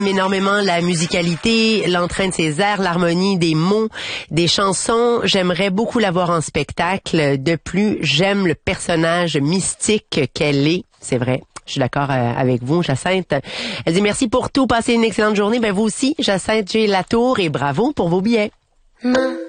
Énormément la musicalité, l'entrain de ses airs, l'harmonie des mots, des chansons. J'aimerais beaucoup la voir en spectacle. De plus, j'aime le personnage mystique qu'elle est. C'est vrai. Je suis d'accord avec vous, Jacinthe. Elle dit merci pour tout. Passez une excellente journée. Ben vous aussi, Jacinthe G. Latour, et bravo pour vos billets.